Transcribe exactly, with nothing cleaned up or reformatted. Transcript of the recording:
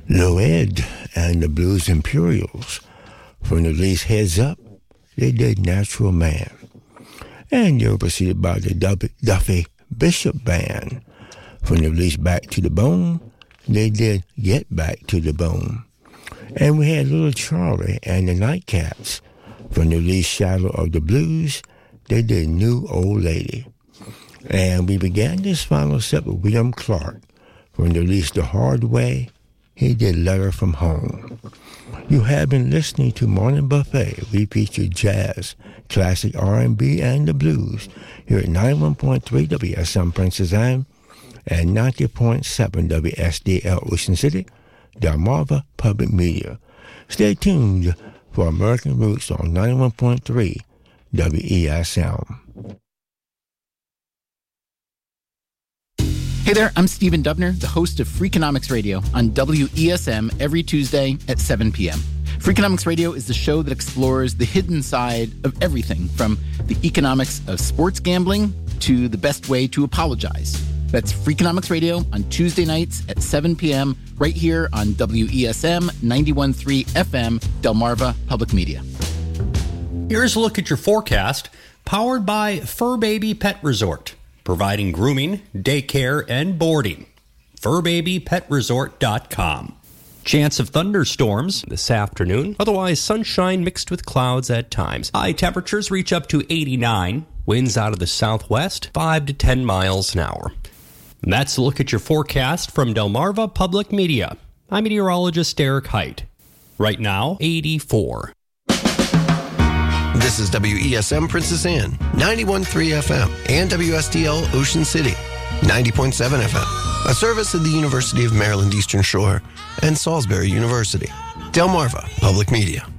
Loed and the Blues Imperials. From the release Heads Up, they did Natural Man. And they were preceded by the Duffy, Duffy Bishop Band. From the release Back to the Bone, they did Get Back to the Bone. And we had Little Charlie and the Nightcaps. From the release Shadow of the Blues, they did New Old Lady. And we began this final set with William Clark. From the release The Hard Way, he did Letter from Home. You have been listening to Morning Buffet. We feature jazz, classic R and B, and the blues here at ninety-one point three W S M Princess Anne and ninety point seven W S D L Ocean City, Delmarva Public Media. Stay tuned for American Roots on ninety-one point three W E S M. Hey there, I'm Stephen Dubner, the host of Freakonomics Radio on W E S M every Tuesday at seven p.m. Freakonomics Radio is the show that explores the hidden side of everything from the economics of sports gambling to the best way to apologize. That's Freakonomics Radio on Tuesday nights at seven p.m. right here on W E S M ninety-one point three F M, Delmarva Public Media. Here's a look at your forecast, powered by Fur Baby Pet Resort, providing grooming, daycare, and boarding. fur baby pet resort dot com. Chance of thunderstorms this afternoon. Otherwise, sunshine mixed with clouds at times. High temperatures reach up to eighty-nine. Winds out of the southwest, five to ten miles an hour. And that's a look at your forecast from Delmarva Public Media. I'm meteorologist Eric Height. Right now, eighty-four. This is W E S M Princess Anne, ninety-one point three F M, and W S D L Ocean City, ninety point seven F M, a service of the University of Maryland Eastern Shore and Salisbury University. Delmarva Public Media.